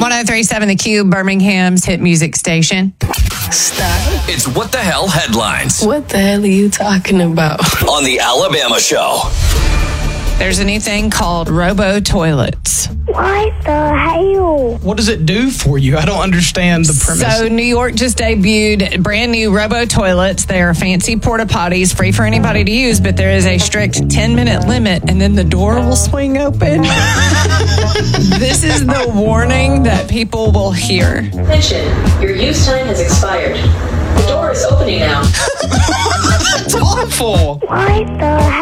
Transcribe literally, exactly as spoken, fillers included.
one oh three point seven The Cube, Birmingham's hit music station. Stop. It's What the Hell Headlines What the hell are you talking about? on The Alabama Show. There's a new thing called robo toilets. What the hell? What does it do for you? I don't understand the premise. So New York just debuted brand new robo toilets. They are fancy porta potties, free for anybody to use, but there is a strict ten minute limit, and then the door will swing open. This is the warning that people will hear. Attention, your use time has expired. The door is opening now. It's awful. What the hell?